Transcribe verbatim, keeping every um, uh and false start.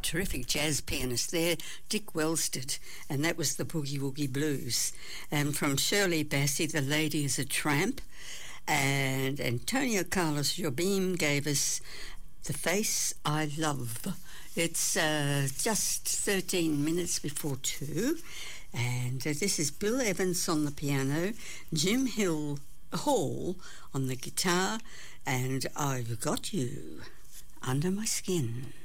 terrific jazz pianist there, Dick Wells did, and that was the Boogie Woogie Blues. And from Shirley Bassey, The Lady is a Tramp, and Antonio Carlos Jobim gave us The Face I Love. It's uh, just thirteen minutes before two, and uh, this is Bill Evans on the piano, Jim Hill Hall on the guitar, and I've Got You Under My Skin.